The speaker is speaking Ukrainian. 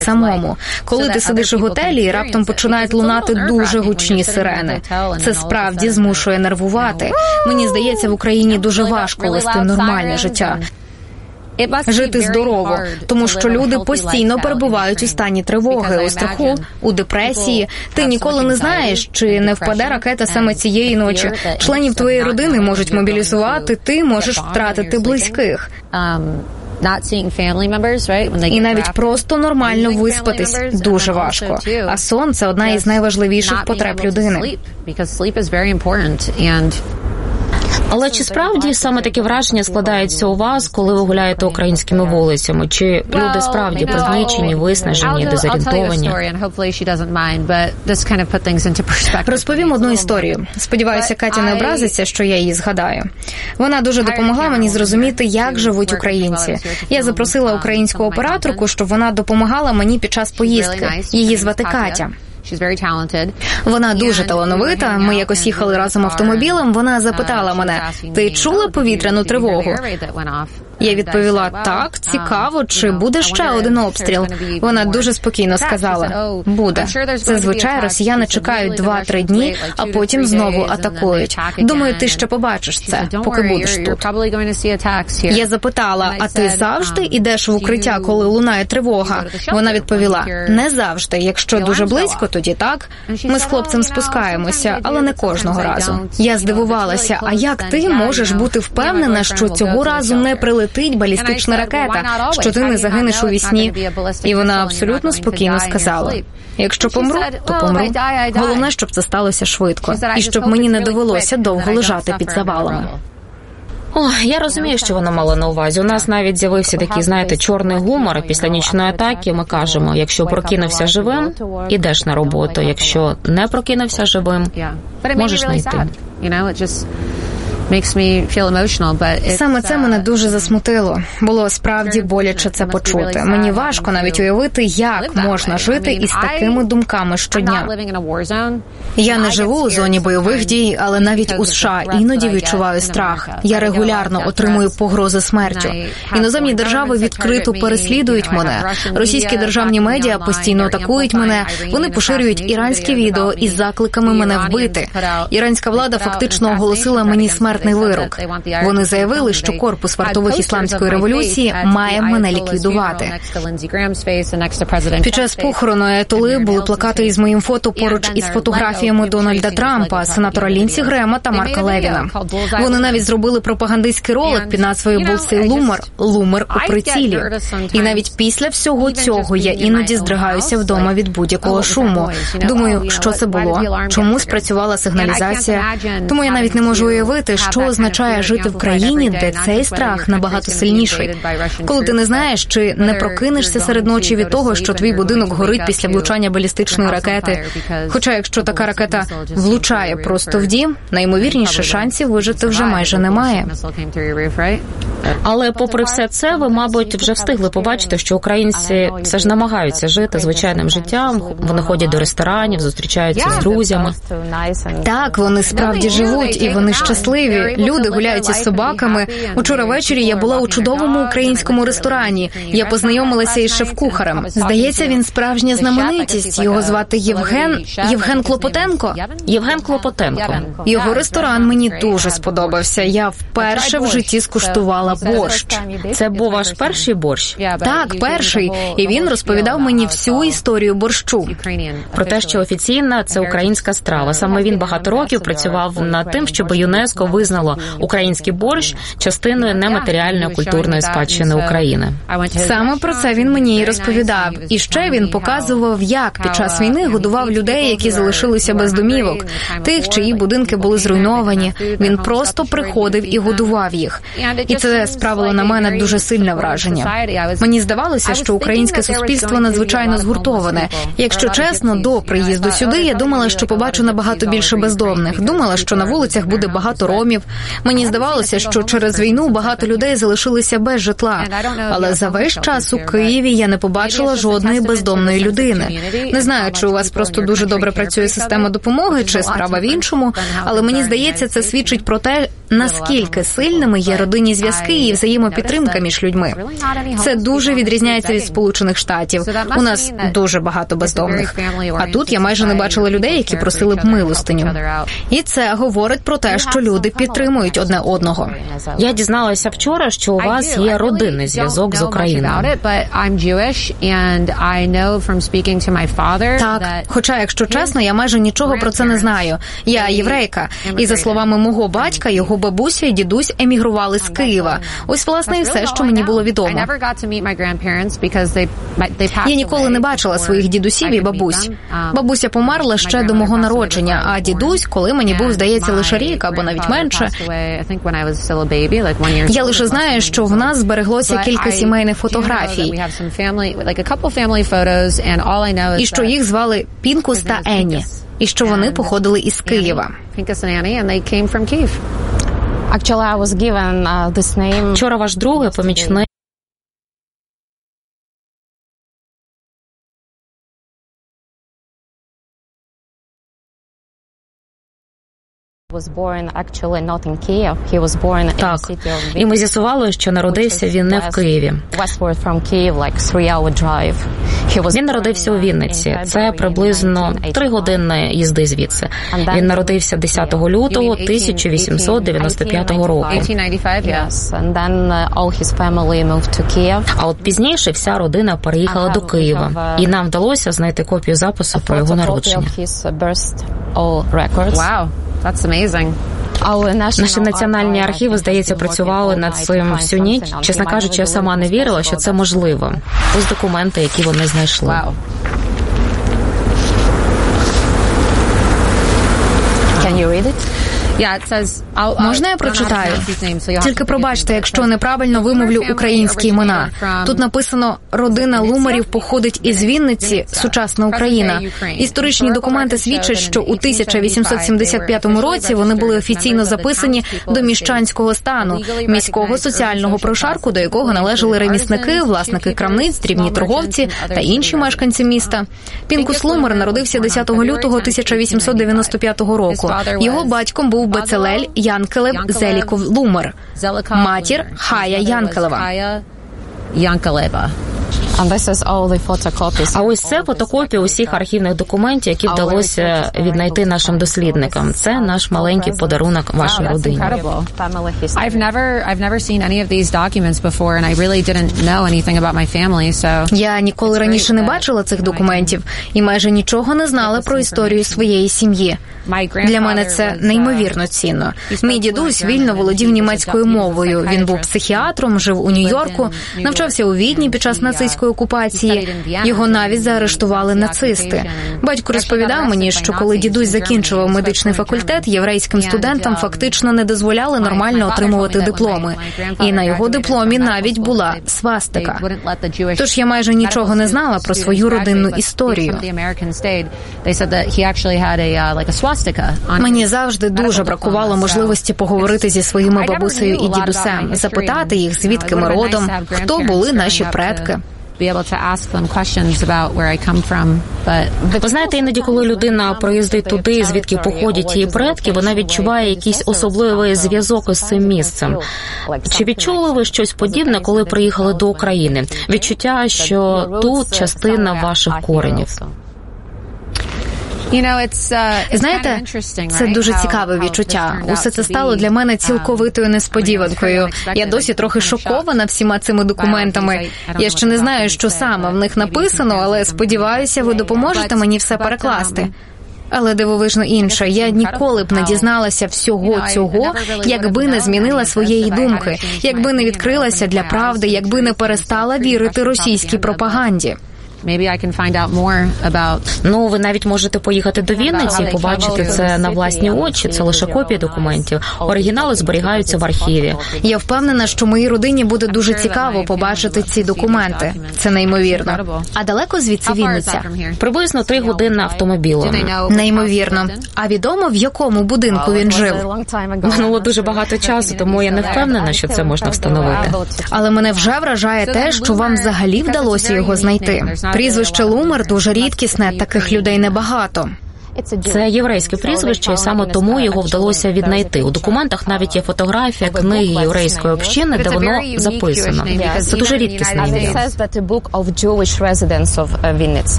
самому. Коли ти сидиш у готелі і раптом починають лунати дуже гучні сирени. Це справді змушує нервувати. Мені здається, в Україні дуже важко вести нормальне життя. Жити здорово, тому що люди постійно перебувають у стані тривоги, у страху, у депресії. Ти ніколи не знаєш, чи не впаде ракета саме цієї ночі. Членів твоєї родини можуть мобілізувати, ти можеш втратити близьких. І навіть просто нормально виспатись дуже важко. А сон – це одна із найважливіших потреб людини. Але чи справді саме таке враження складається у вас, коли ви гуляєте українськими вулицями? Чи люди справді пригнічені, виснажені, дезорієнтовані? Розповім одну історію. Сподіваюся, Катя не образиться, що я її згадаю. Вона дуже допомогла мені зрозуміти, як живуть українці. Я запросила українську операторку, щоб вона допомагала мені під час поїздки. Її звати Катя. Вона дуже талановита. Ми якось їхали разом автомобілем. Вона запитала мене: «Ти чула повітряну тривогу?» Я відповіла: «Так, цікаво, чи буде ще один обстріл?» Вона дуже спокійно сказала: «Буде. Зазвичай росіяни чекають 2-3 дні, а потім знову атакують. Думаю, ти ще побачиш це, поки будеш тут». Я запитала: «А ти завжди йдеш в укриття, коли лунає тривога?» Вона відповіла: «Не завжди. Якщо дуже близько, тоді так. Ми з хлопцем спускаємося, але не кожного разу». Я здивувалася: «А як ти можеш бути впевнена, що цього разу не прилетить балістична ракета, що ти не загинеш у вісні?» І вона абсолютно спокійно сказала: «Якщо помру, то помру. Головне, щоб це сталося швидко, і щоб мені не довелося довго лежати під завалами». Я розумію, що вона мала на увазі. У нас навіть з'явився такий, знаєте, чорний гумор. Після нічної атаки ми кажемо: якщо прокинувся живим, ідеш на роботу. Якщо не прокинувся живим, можеш не йти. Саме це мене дуже засмутило. Було справді боляче це почути. Мені важко навіть уявити, як можна жити із такими думками щодня. Я не живу у зоні бойових дій, але навіть у США іноді відчуваю страх. Я регулярно отримую погрози смертю. Іноземні держави відкрито переслідують мене. Російські державні медіа постійно атакують мене. Вони поширюють іранські відео із закликами мене вбити. Іранська влада фактично оголосила мені смертний вирок. Вони заявили, що корпус вартових ісламської революції має мене ліквідувати. Під час похорону аятоли були плакати із моїм фото поруч із фотографіями Дональда Трампа, сенатора Лінсі Грема та Марка Левіна. Вони навіть зробили пропагандистський ролик під назвою «Булсей Лумер» – «Лумер у прицілі». І навіть після всього цього я іноді здригаюся вдома від будь-якого шуму. Думаю, що це було, чому спрацювала сигналізація. Тому я навіть не можу уявити, що означає жити в країні, де цей страх набагато сильніший. Коли ти не знаєш, чи не прокинешся серед ночі від того, що твій будинок горить після влучання балістичної ракети. Хоча якщо така ракета влучає просто в дім, найімовірніше шансів вижити вже майже немає. Але попри все це, ви, мабуть, вже встигли побачити, що українці все ж намагаються жити звичайним життям, вони ходять до ресторанів, зустрічаються з друзями. Так, вони справді живуть, і вони щасливі. Люди гуляють із собаками. Учора ввечері я була у чудовому українському ресторані. Я познайомилася із шеф-кухарем. Здається, він справжня знаменитість. Його звати Євген Клопотенко. Євген Клопотенко. Його ресторан мені дуже сподобався. Я вперше в житті скуштувала борщ. Це був ваш перший борщ? Так, перший. І він розповідав мені всю історію борщу. Про те, що офіційно це українська страва. Саме він багато років працював над тим, щоб ЮНЕСКО визнало український борщ частиною нематеріальної культурної спадщини України. Саме про це він мені і розповідав. І ще він показував, як під час війни годував людей, які залишилися без домівок, тих, чиї будинки були зруйновані. Він просто приходив і годував їх. І це справило на мене дуже сильне враження. Мені здавалося, що українське суспільство надзвичайно згуртоване. Якщо чесно, до приїзду сюди я думала, що побачу набагато більше бездомних. Думала, що на вулицях буде багато ромів. Мені здавалося, що через війну багато людей залишилися без житла. Але за весь час у Києві я не побачила жодної бездомної людини. Не знаю, чи у вас просто дуже добре працює система допомоги, чи справа в іншому, але мені здається, це свідчить про те, наскільки сильними є родинні зв'язки і взаємопідтримка між людьми. Це дуже відрізняється від Сполучених Штатів. У нас дуже багато бездомних. А тут я майже не бачила людей, які просили б милостиню. І це говорить про те, що люди підтримують одне одного. Я дізналася вчора, що у вас є родинний зв'язок з Україною. Так, хоча, якщо чесно, я майже нічого про це не знаю. Я єврейка, і за словами мого батька, його бабуся і дідусь емігрували з Києва. Ось, власне, і все, що мені було відомо. Я ніколи не бачила своїх дідусів і бабусь. Бабуся померла ще до мого народження, а дідусь, коли мені був, здається, лише рік або навіть менше. Я лише знаю, що в нас збереглося кілька сімейних фотографій, і що їх звали Пінкус та Енні, і що вони походили із Києва. Вчора ваш другий помічник Так, і ми з'ясували, що народився він не в Києві. Він народився у Вінниці. Це приблизно 3 години їзди звідси. Він народився 10 лютого 1895 року. А от пізніше вся родина переїхала до Києва. І нам вдалося знайти копію запису про його народження. That's amazing. Наші національні архіви, здається, працювали над цим всю ніч. Чесно кажучи, я сама не вірила, що це можливо. Ось документи, які вони знайшли. Wow. Can you read it? Можна я прочитаю? Тільки пробачте, якщо неправильно вимовлю українські імена. Тут написано «Родина Лумарів походить із Вінниці, сучасна Україна». Історичні документи свідчать, що у 1875 році вони були офіційно записані до міщанського стану, міського соціального прошарку, до якого належали ремісники, власники крамниць, дрібні торговці та інші мешканці міста. Пінкус Лумар народився 10 лютого 1895 року. Його батьком був Бецелель Янкелев Зеліков Лумар, матір Хая Янкелева. А ось це фотокопія усіх архівних документів, які вдалося віднайти нашим дослідникам. Це наш маленький подарунок вашій родині. Я ніколи раніше не бачила цих документів і майже нічого не знала про історію своєї сім'ї. Для мене це неймовірно цінно. Мій дідусь вільно володів німецькою мовою. Він був психіатром, жив у Нью-Йорку, навчався у Відні під час нацистської окупації. Його навіть заарештували нацисти. Батько розповідав мені, що коли дідусь закінчував медичний факультет, єврейським студентам фактично не дозволяли нормально отримувати дипломи. І на його дипломі навіть була свастика. Тож я майже нічого не знала про свою родинну історію. Мені завжди дуже бракувало можливості поговорити зі своїми бабусею і дідусем, запитати їх, звідки ми родом, хто були наші предки. Ви знаєте, іноді, коли людина приїздить туди, звідки походять її предки, вона відчуває якийсь особливий зв'язок із цим місцем. Чи відчули ви щось подібне, коли приїхали до України? Відчуття, що тут частина ваших коренів? Знаєте, це дуже цікаве відчуття. Усе це стало для мене цілковитою несподіванкою. Я досі трохи шокована всіма цими документами. Я ще не знаю, що саме в них написано, але сподіваюся, ви допоможете мені все перекласти. Але дивовижно інше, я ніколи б не дізналася всього цього, якби не змінила своєї думки, якби не відкрилася для правди, якби не перестала вірити російській пропаганді. Ну, ви навіть можете поїхати до Вінниці і побачити це на власні очі. Це лише копії документів. Оригінали зберігаються в архіві. Я впевнена, що моїй родині буде дуже цікаво побачити ці документи. Це неймовірно. А далеко звідси Вінниця? Приблизно 3 години автомобілем. Неймовірно. А відомо, в якому будинку він жив? Минуло дуже багато часу, тому я не впевнена, що це можна встановити. Але мене вже вражає те, що вам взагалі вдалося його знайти. Прізвище Лумар дуже рідкісне, таких людей небагато. Це єврейське прізвище, і саме тому його вдалося віднайти. У документах навіть є фотографія книги єврейської общини, де воно записано. Це дуже рідкісне ім'я.